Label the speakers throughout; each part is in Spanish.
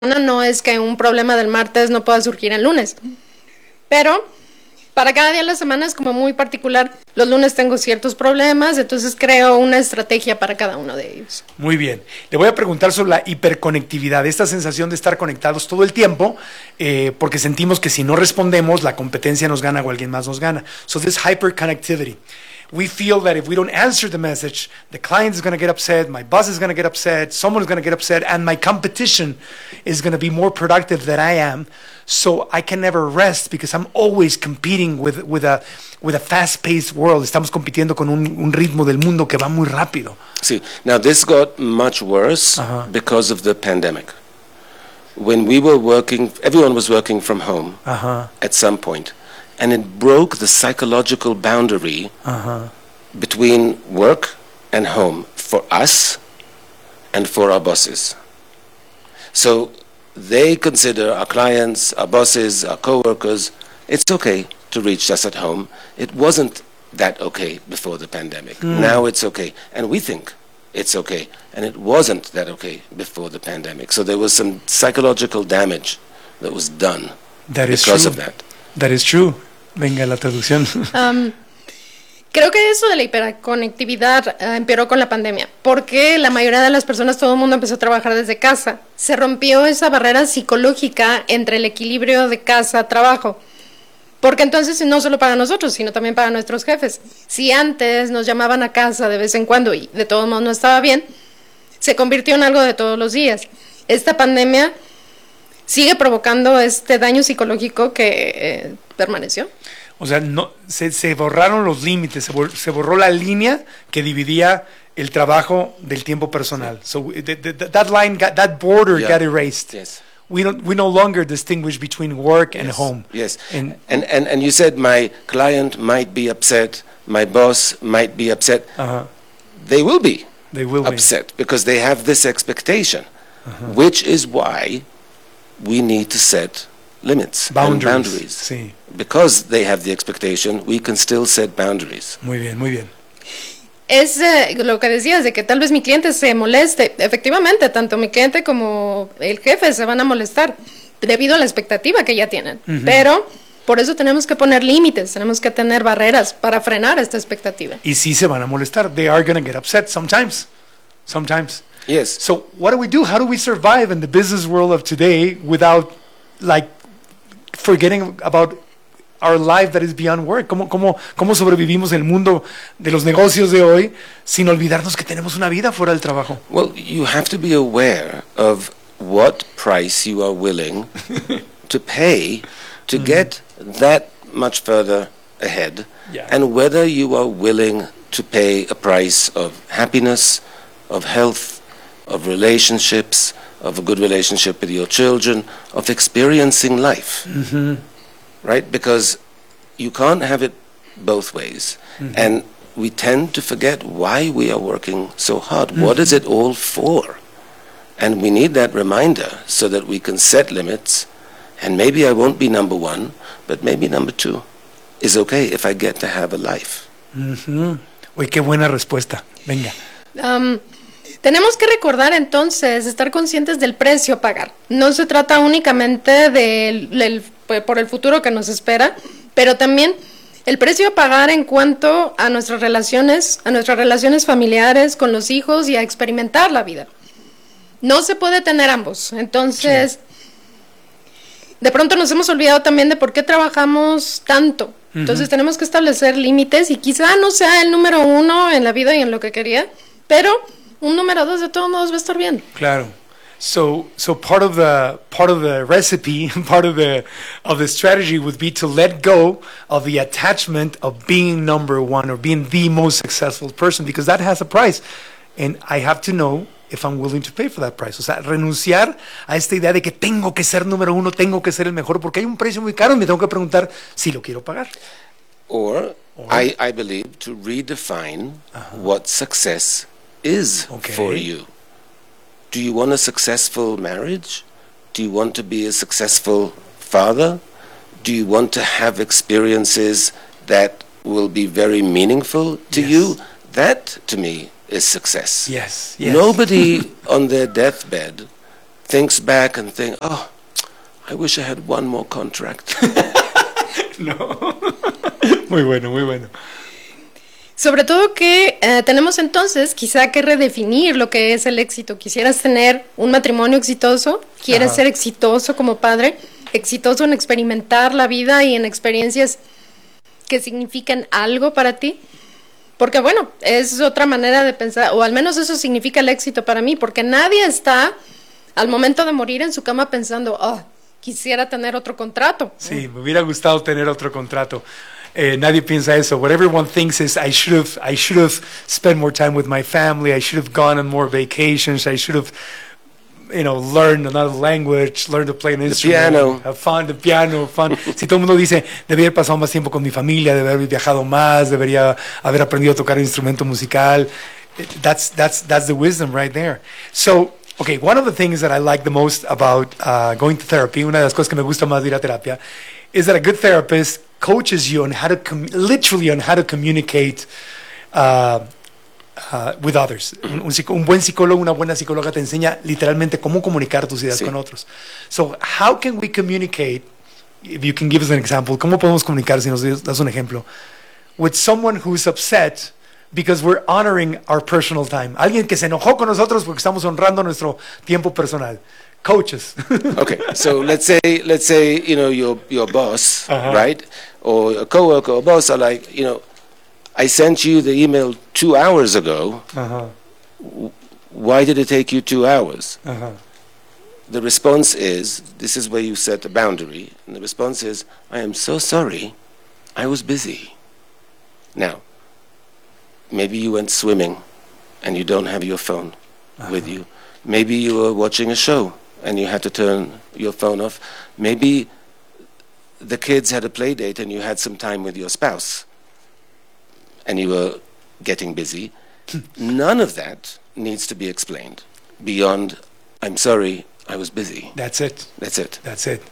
Speaker 1: no es que un problema del martes no pueda surgir el lunes, pero para cada día de la semana es como muy particular. Los lunes tengo ciertos problemas, entonces creo una estrategia para cada uno de ellos.
Speaker 2: Muy bien. Le voy a preguntar sobre la hiperconectividad, esta sensación de estar conectados todo el tiempo, porque sentimos que si no respondemos, la competencia nos gana o alguien más nos gana. So this hyperconnectivity. We feel that if we don't answer the message, the client is going to get upset, my boss is going to get upset, someone is going to get upset, and my competition is going to be more productive than I am. So I can never rest because I'm always competing with a fast-paced world. Estamos compitiendo con un ritmo del mundo que va muy rápido.
Speaker 3: See, now this got much worse because of the pandemic. When we were working, everyone was working from home at some point. And it broke the psychological boundary between work and home for us and for our bosses. So they consider our clients, our bosses, our co-workers, it's okay to reach us at home. It wasn't that okay before the pandemic. Now it's okay. And we think it's okay. And it wasn't that okay before the pandemic. So there was some psychological damage that was done because of that.
Speaker 2: That is true. Venga, la traducción.
Speaker 1: Creo que eso de la hiperconectividad empeoró con la pandemia, porque la mayoría de las personas, todo el mundo empezó a trabajar desde casa. Se rompió esa barrera psicológica entre el equilibrio de casa-trabajo. Porque entonces no solo para nosotros, sino también para nuestros jefes. Si antes nos llamaban a casa de vez en cuando y de todos modos no estaba bien, se convirtió en algo de todos los días. Esta pandemia sigue provocando este daño psicológico que permaneció.
Speaker 2: O sea, no, se borraron los límites, se borró la línea que dividía el trabajo del tiempo personal. So that border got erased.
Speaker 3: Yes.
Speaker 2: We no longer distinguish between work and home.
Speaker 3: Yes. And you said my client might be upset, my boss might be upset. They will be upset because they have this expectation, which is why we need to set limits, boundaries.
Speaker 2: Sí.
Speaker 3: Because they have the expectation, we can still set boundaries.
Speaker 2: Muy bien, muy bien.
Speaker 1: Es lo que decías, de que tal vez mi cliente se moleste. Efectivamente, tanto mi cliente como el jefe se van a molestar debido a la expectativa que ya tienen. Pero por eso tenemos que poner límites, tenemos que tener barreras para frenar esta expectativa.
Speaker 2: Y sí se van a molestar. They are going to get upset sometimes. Sometimes.
Speaker 3: Yes.
Speaker 2: So what do we do? How do we survive in the business world of today without like forgetting about our life that is beyond work? ¿Cómo sobrevivimos el mundo de los negocios de hoy sin olvidarnos que tenemos una vida fuera del trabajo?
Speaker 3: Well, you have to be aware of what price you are willing to pay to get that much further ahead, and whether you are willing to pay a price of happiness, of health, of relationships, of a good relationship with your children, of experiencing life. Right? Because you can't have it both ways. And we tend to forget why we are working so hard. What is it all for? And we need that reminder so that we can set limits. And maybe I won't be number one, but maybe number two is okay if I get to have a life.
Speaker 2: Uy, qué buena respuesta. Venga.
Speaker 1: Tenemos que recordar entonces, estar conscientes del precio a pagar. No se trata únicamente por el futuro que nos espera, pero también el precio a pagar en cuanto a nuestras relaciones familiares con los hijos y a experimentar la vida. No se puede tener ambos. Entonces, de pronto nos hemos olvidado también de por qué trabajamos tanto. Entonces tenemos que establecer límites y quizá no sea el número uno en la vida y en lo que quería, pero un número 2 de todos modos va a estar bien.
Speaker 2: Claro. So part of the recipe, part of the strategy would be to let go of the attachment of being number one or being the most successful person, because that has a price, and I have to know if I'm willing to pay for that price. O sea, renunciar a esta idea de que tengo que ser número uno, tengo que ser el mejor, porque hay un precio muy caro y me tengo que preguntar si lo quiero pagar.
Speaker 3: Or I believe to redefine what success is for you. Do you want a successful marriage? Do you want to be a successful father? Do you want to have experiences that will be very meaningful to you? That, to me, is success.
Speaker 2: Yes.
Speaker 3: Nobody on their deathbed thinks back and think, oh, I wish I had one more contract.
Speaker 2: No. Muy bueno, muy bueno.
Speaker 1: Sobre todo que tenemos entonces quizá que redefinir lo que es el éxito. Quisieras tener un matrimonio exitoso, quieres ser exitoso como padre, exitoso en experimentar la vida y en experiencias que significan algo para ti. Porque bueno, es otra manera de pensar, o al menos eso significa el éxito para mí, porque nadie está al momento de morir en su cama pensando, oh, quisiera tener otro contrato.
Speaker 2: Sí, me hubiera gustado tener otro contrato. Nadie piensa eso. What everyone thinks is I should have spent more time with my family. I should have gone on more vacations. I should have, learned another language, learned to play an instrument,
Speaker 3: piano.
Speaker 2: have fun, the piano, fun. Si todo el mundo dice, debería haber pasado más tiempo con mi familia, debería haber viajado más, debería haber aprendido a tocar un instrumento musical. That's the wisdom right there. So, okay, one of the things that I like the most about going to therapy, una de las cosas que me gusta más de ir a terapia, is that a good therapist coaches you on how to literally on how to communicate with others. Un buen psicólogo, una buena psicóloga te enseña literalmente cómo comunicar tus ideas con otros. So, how can we communicate? If you can give us an example, ¿cómo podemos comunicar si nos das un ejemplo? With someone who's upset because we're honoring our personal time. Alguien que se enojó con nosotros porque estamos honrando nuestro tiempo personal. Coaches.
Speaker 3: Okay, so let's say your boss, right, or a coworker or boss are like, I sent you the email 2 hours ago. Why did it take you 2 hours? The response is, this is where you set the boundary, and the response is, I am so sorry, I was busy. Now, maybe you went swimming and you don't have your phone with you. Maybe you were watching a show and you had to turn your phone off. Maybe the kids had a play date and you had some time with your spouse and you were getting busy. None of that needs to be explained beyond, I'm sorry, I was busy.
Speaker 2: That's it.
Speaker 3: That's it.
Speaker 2: That's it.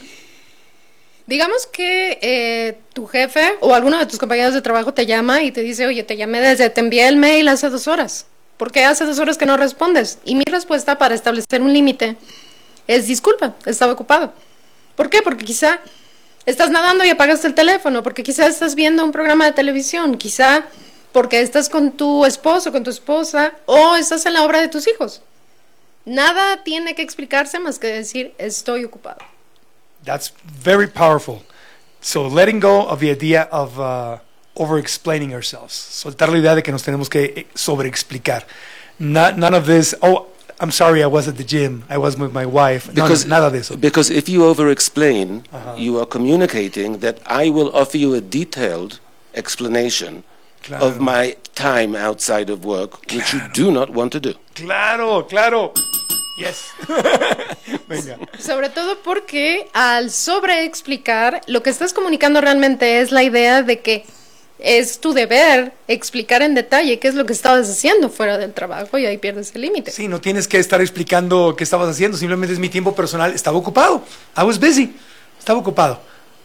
Speaker 1: Digamos que tu jefe o alguno de tus compañeros de trabajo te llama y te dice, oye, te envié el mail hace 2 horas. ¿Por qué hace 2 horas que no respondes? Y mi respuesta para establecer un límite es, disculpa, estaba ocupado. ¿Por qué? Porque quizá estás nadando y apagaste el teléfono, porque quizá estás viendo un programa de televisión, quizá porque estás con tu esposo, con tu esposa, o estás en la obra de tus hijos. Nada tiene que explicarse más que decir, estoy ocupado.
Speaker 2: That's very powerful. So letting go of the idea of over-explaining ourselves. Soltar la idea de que nos tenemos que sobreexplicar. None of this, oh, I'm sorry, I was at the gym, I was with my wife. Nada de eso.
Speaker 3: Because if you over-explain, you are communicating that I will offer you a detailed explanation of my time outside of work, which you do not want to do.
Speaker 2: Claro. Yes. Venga.
Speaker 1: Sobre todo porque al sobreexplicar, lo que estás comunicando realmente es la idea de que es tu deber explicar en detalle qué es lo que estabas haciendo fuera del trabajo y ahí pierdes el límite.
Speaker 2: Sí, no tienes que estar explicando qué estabas haciendo, simplemente es mi tiempo personal, estaba ocupado. I was busy. Estaba ocupado.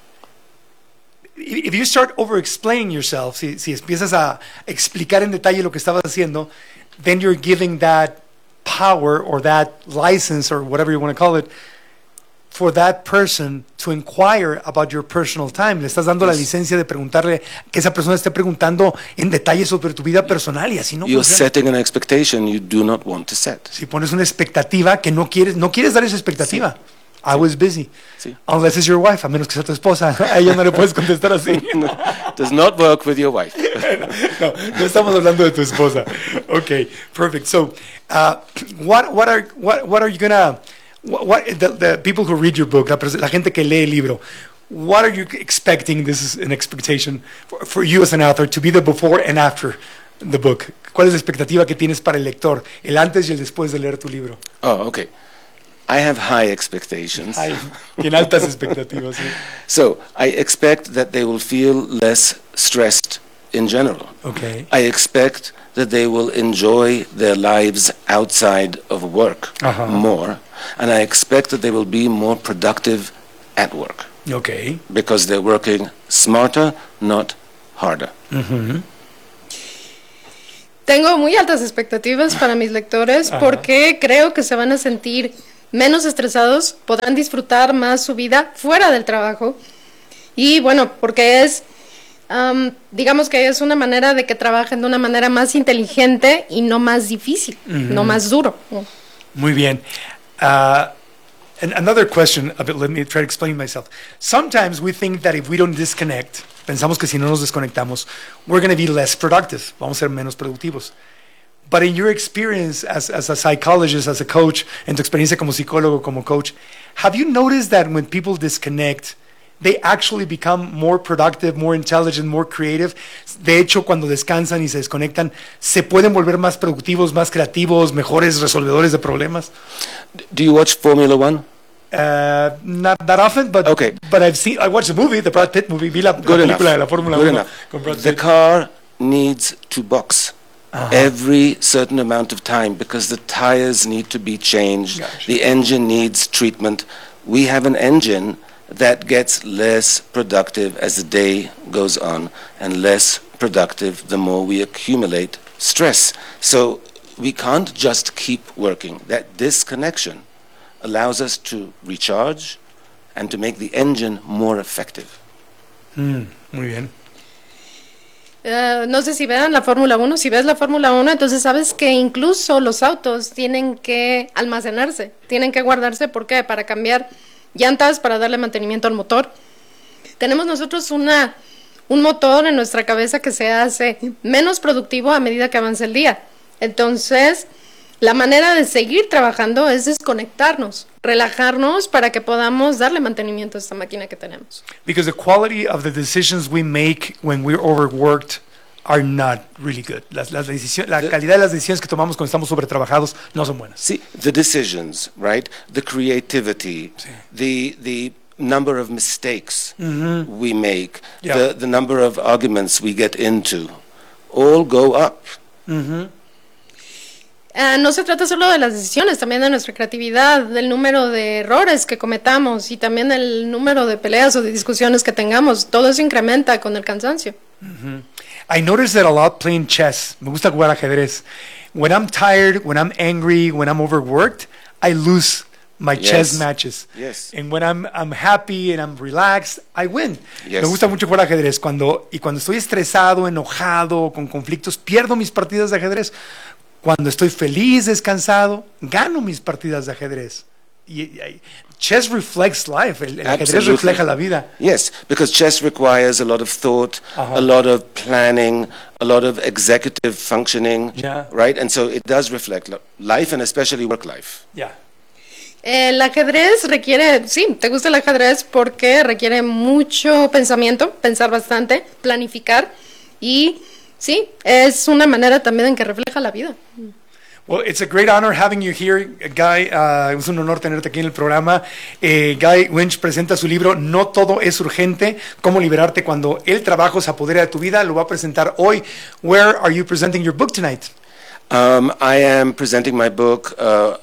Speaker 2: If you start over-explaining yourself, si empiezas a explicar en detalle lo que estabas haciendo, then you're giving that power or that license or whatever you want to call it for that person to inquire about your personal time. Le estás dando la licencia de preguntarle, que esa persona esté preguntando en detalle sobre tu vida personal y así no
Speaker 3: You're
Speaker 2: funciona.
Speaker 3: setting an expectation you do not want to set.
Speaker 2: Si pones una expectativa que no quieres dar esa expectativa. Sí. I was busy.
Speaker 3: Sí.
Speaker 2: Unless it's your wife, a menos que sea tu esposa. A ella no le puedes contestar así.
Speaker 3: No, does not work with your wife.
Speaker 2: no estamos hablando de tu esposa. Okay, perfect. So, what are you gonna the people who read your book, la gente que lee el libro, what are you expecting? This is an expectation for you as an author to be the before and after the book. ¿Cuál es la expectativa que tienes para el lector, el antes y el después de leer tu libro?
Speaker 3: Oh, okay. I have high expectations.
Speaker 2: Tiene altas expectativas. Sí.
Speaker 3: So, I expect that they will feel less stressed in general.
Speaker 2: Okay.
Speaker 3: I expect that they will enjoy their lives outside of work more. And I expect that they will be more productive at work.
Speaker 2: Okay.
Speaker 3: Because they're working smarter, not harder.
Speaker 1: Tengo muy altas expectativas para mis lectores porque creo que se van a sentir menos estresados, podrán disfrutar más su vida fuera del trabajo. Y bueno, porque digamos que es una manera de que trabajen de una manera más inteligente y no más difícil, no más duro.
Speaker 2: Muy bien. And another question, let me try to explain myself. Sometimes we think that if we don't disconnect, pensamos que si no nos desconectamos, we're going to be less productive, vamos a ser menos productivos. But in your experience as a psychologist, as a coach, en tu experiencia como psicólogo, como coach, have you noticed that when people disconnect, they actually become more productive, more intelligent, more creative? De hecho, cuando descansan y se desconectan, ¿se pueden volver más productivos, más creativos, mejores resolvedores de problemas?
Speaker 3: Do you watch Formula One?
Speaker 2: Not that often, but
Speaker 3: Okay.
Speaker 2: But I watched the movie, the Brad Pitt movie, vi la película de la Fórmula 1 con Brad Pitt.
Speaker 3: The car needs to box every certain amount of time because the tires need to be changed,
Speaker 2: Gotcha.
Speaker 3: the engine needs treatment. We have an engine that gets less productive as the day goes on and less productive the more we accumulate stress. So we can't just keep working. That disconnection allows us to recharge and to make the engine more effective.
Speaker 2: Muy bien.
Speaker 1: No sé si vean la Fórmula 1, si ves la Fórmula 1, entonces sabes que incluso los autos tienen que almacenarse, tienen que guardarse, ¿por qué? Para cambiar llantas, para darle mantenimiento al motor. Tenemos nosotros un motor en nuestra cabeza que se hace menos productivo a medida que avanza el día. Entonces, la manera de seguir trabajando es desconectarnos, relajarnos para que podamos darle mantenimiento a esta máquina que tenemos.
Speaker 2: Because the quality of the decisions we make when we're overworked are not really good. La calidad de las decisiones que tomamos cuando estamos sobretrabajados no son buenas.
Speaker 3: See, the decisions, right? The creativity, the number of mistakes we make,
Speaker 2: Yeah.
Speaker 3: the number of arguments we get into, all go up.
Speaker 1: No se trata solo de las decisiones, también de nuestra creatividad, del número de errores que cometamos y también el número de peleas o de discusiones que tengamos. Todo eso incrementa con el cansancio.
Speaker 2: I notice that a lot playing chess. Me gusta jugar ajedrez. When I'm tired, when I'm angry, when I'm overworked, I lose my chess matches.
Speaker 3: Yes.
Speaker 2: And when I'm happy and I'm relaxed, I win.
Speaker 3: Yes.
Speaker 2: Me gusta mucho jugar ajedrez. Cuando estoy estresado, enojado, con conflictos, pierdo mis partidas de ajedrez. Cuando estoy feliz, descansado, gano mis partidas de ajedrez. Chess reflects life. El ajedrez refleja la vida.
Speaker 3: Yes, because chess requires a lot of thought, a lot of planning, a lot of executive functioning, right? And so it does reflect life and especially work life.
Speaker 2: Yeah.
Speaker 1: El ajedrez requiere, sí, te gusta el ajedrez porque requiere mucho pensamiento, pensar bastante, planificar y sí, es una manera también en que refleja la vida.
Speaker 2: Well, it's a great honor having you here, Guy. Es un honor tenerte aquí en el programa. Guy Winch presenta su libro No todo es urgente, cómo liberarte cuando el trabajo se apodera de tu vida. Lo va a presentar hoy. Where are you presenting your book tonight?
Speaker 3: I am presenting my book.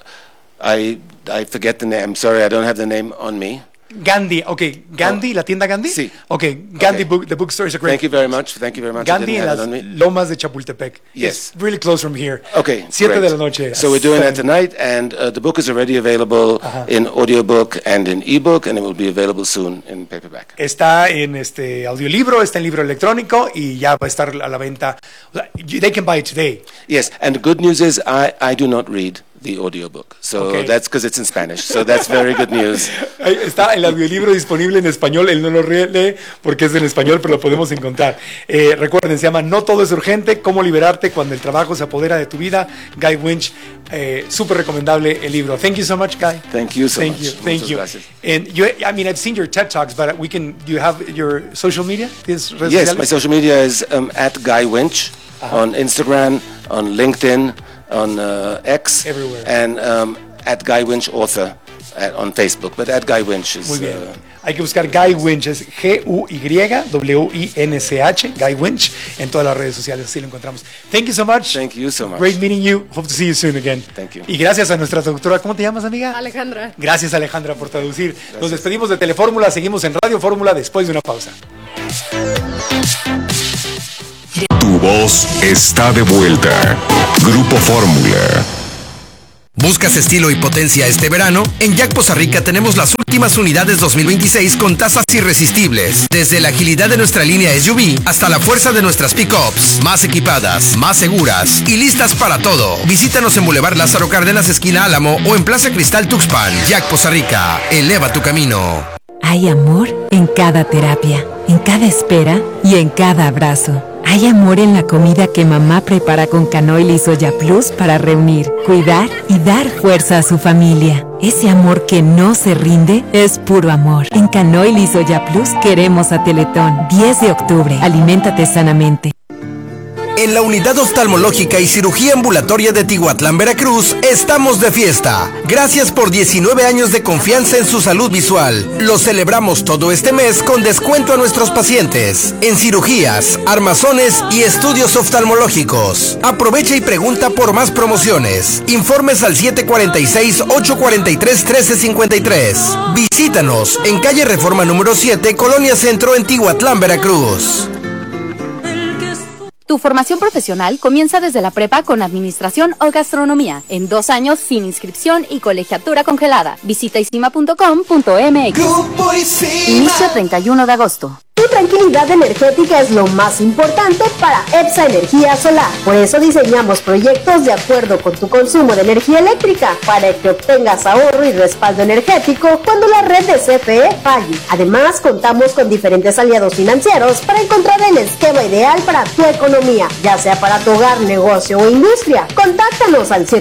Speaker 3: I forget the name. I'm sorry, I don't have the name on me.
Speaker 2: Gandhi, okay. Gandhi, la tienda Gandhi?
Speaker 3: Sí.
Speaker 2: Okay, Gandhi Book, the bookstore is a great.
Speaker 3: Thank you very much. Thank you very much.
Speaker 2: Gandhi
Speaker 3: I
Speaker 2: en
Speaker 3: didn't
Speaker 2: las
Speaker 3: have it on me.
Speaker 2: Lomas de Chapultepec.
Speaker 3: Yes.
Speaker 2: It's really close from here.
Speaker 3: Okay,
Speaker 2: 7
Speaker 3: great.
Speaker 2: de la noche.
Speaker 3: So we're doing that tonight, and the book is already available in audiobook and in ebook, and it will be available soon in paperback.
Speaker 2: Está en audiolibro, está en libro electrónico y ya va a estar a la venta. O sea, they can buy it today.
Speaker 3: Yes, and the good news is I do not read the audiobook, so that's because it's in Spanish, so that's very good news.
Speaker 2: Está el audiolibro disponible en español, él no lo lee porque es en español, pero lo podemos encontrar. Recuerden, se llama No todo es urgente, cómo liberarte cuando el trabajo se apodera de tu vida. Guy Winch, súper recomendable el libro. Thank you so much, Guy.
Speaker 3: Thank you so much.
Speaker 2: Thank you. And I've seen your TED Talks, but do you have your social media?
Speaker 3: Yes, my social media is at Guy Winch on Instagram, on LinkedIn, on X,
Speaker 2: everywhere,
Speaker 3: and at Guy Winch Author on Facebook, but at Guy Winch is.
Speaker 2: Muy bien. Hay que buscar Guy Winch, es GUYWINCH, Guy Winch, en todas las redes sociales, así lo encontramos. Thank you so much.
Speaker 3: Thank you so much.
Speaker 2: Great meeting you. Hope to see you soon again.
Speaker 3: Thank you.
Speaker 2: Y gracias a nuestra traductora, ¿cómo te llamas, amiga?
Speaker 1: Alejandra.
Speaker 2: Gracias, Alejandra, por traducir. Gracias. Nos despedimos de Telefórmula, seguimos en Radio Fórmula después de una pausa.
Speaker 4: Tu voz está de vuelta. Grupo Fórmula. ¿Buscas estilo y potencia este verano? En Jack Poza Rica tenemos las últimas unidades 2026 con tasas irresistibles. Desde la agilidad de nuestra línea SUV hasta la fuerza de nuestras pickups. Más equipadas, más seguras y listas para todo. Visítanos en Boulevard Lázaro Cárdenas, esquina Álamo o en Plaza Cristal Tuxpan. Jack Poza Rica, eleva tu camino.
Speaker 5: Hay amor en cada terapia, en cada espera y en cada abrazo. Hay amor en la comida que mamá prepara con canoil y soya plus para reunir, cuidar y dar fuerza a su familia. Ese amor que no se rinde es puro amor. En canoil y soya plus queremos a Teletón. 10 de octubre. Aliméntate sanamente.
Speaker 4: En la Unidad Oftalmológica y Cirugía Ambulatoria de Tihuatlán, Veracruz, estamos de fiesta. Gracias por 19 años de confianza en su salud visual. Lo celebramos todo este mes con descuento a nuestros pacientes en cirugías, armazones y estudios oftalmológicos. Aprovecha y pregunta por más promociones. Informes al 746-843-1353. Visítanos en calle Reforma número 7, Colonia Centro, en Tihuatlán, Veracruz.
Speaker 6: Tu formación profesional comienza desde la prepa con administración o gastronomía, en 2 años sin inscripción y colegiatura congelada. Visita isima.com.mx. Inicio 31 de agosto.
Speaker 7: Tu tranquilidad energética es lo más importante para EPSA Energía Solar. Por eso diseñamos proyectos de acuerdo con tu consumo de energía eléctrica, para que obtengas ahorro y respaldo energético cuando la red de CFE falle. Además, contamos con diferentes aliados financieros para encontrar el esquema ideal para tu economía, ya sea para tu hogar, negocio o industria. Contáctanos al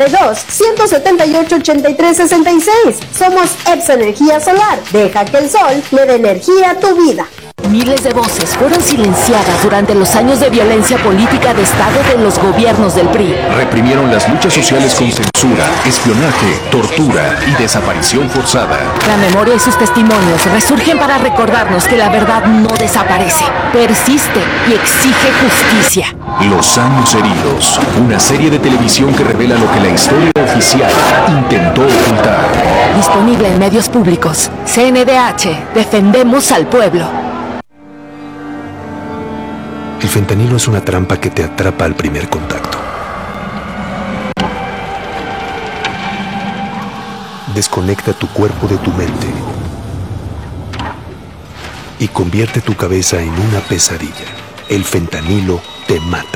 Speaker 7: 782-178-8366. Somos EPSA Energía Solar. Deja que el sol le dé energía a tu vida.
Speaker 5: Miles de voces fueron silenciadas durante los años de violencia política de Estado de los gobiernos del PRI.
Speaker 8: Reprimieron las luchas sociales con censura, espionaje, tortura y desaparición forzada.
Speaker 5: La memoria y sus testimonios resurgen para recordarnos que la verdad no desaparece, persiste y exige justicia.
Speaker 8: Los años heridos, una serie de televisión que revela lo que la historia oficial intentó ocultar.
Speaker 5: Disponible en medios públicos. CNDH, defendemos al pueblo.
Speaker 9: El fentanilo es una trampa que te atrapa al primer contacto. Desconecta tu cuerpo de tu mente y convierte tu cabeza en una pesadilla. El fentanilo te mata.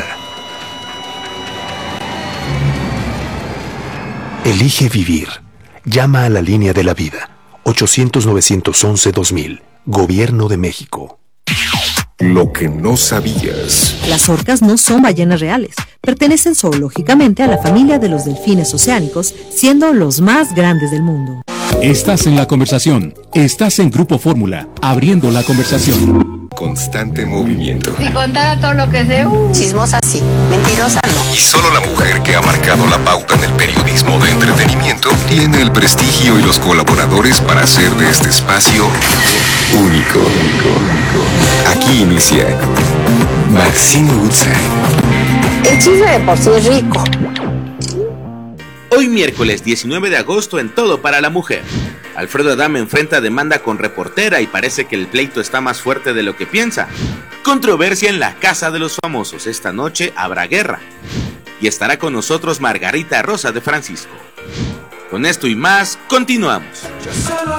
Speaker 9: Elige vivir. Llama a la línea de la vida. 800-911-2000. Gobierno de México.
Speaker 10: Lo que no sabías.
Speaker 11: Las orcas no son ballenas reales. Pertenecen zoológicamente a la familia de los delfines oceánicos, siendo los más grandes del mundo.
Speaker 12: Estás en la conversación. Estás en Grupo Fórmula, abriendo la conversación.
Speaker 10: Constante movimiento.
Speaker 13: Si contara todo lo que sé, chismosa sí, mentirosa no.
Speaker 10: Y solo la mujer que ha marcado la pauta en el periodismo de entretenimiento tiene el prestigio y los colaboradores para hacer de este espacio único. Aquí inicia Maxine Woodside.
Speaker 13: El chisme de por sí es rico.
Speaker 14: Hoy miércoles 19 de agosto en Todo para la Mujer. Alfredo Adame enfrenta demanda con reportera y parece que el pleito está más fuerte de lo que piensa. Controversia en la Casa de los Famosos. Esta noche habrá guerra. Y estará con nosotros Margarita Rosa de Francisco. Con esto y más, continuamos.